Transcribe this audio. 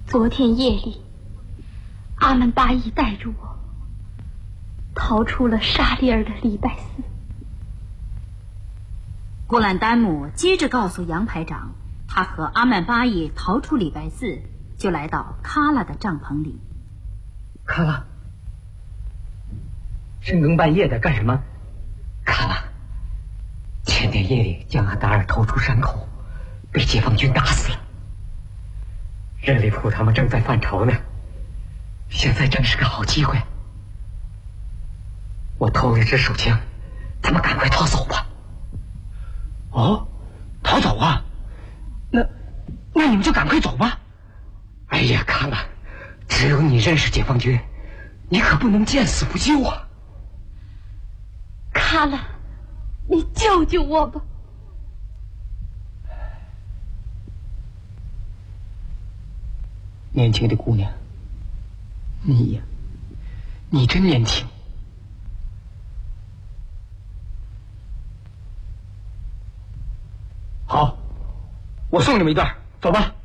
昨天夜里，阿门巴依带着我逃出了沙利尔的礼拜寺。 古兰丹姆接着告诉杨排长，他和阿曼巴依逃出礼拜寺，就来到卡拉的帐篷里。 卡拉，深更半夜的干什么？卡拉，前天夜里江阿达尔逃出山口，被解放军打死了。任利普他们正在犯愁呢，现在正是个好机会。我偷了一支手枪，他们赶快逃走吧。 哦，逃走啊？那你们就赶快走吧。 哎呀，卡拉，只有你认识解放军，你可不能见死不救啊！ 卡拉，你救救我吧！ 年轻的姑娘，你呀，你真年轻。 好，我送你们一段，走吧。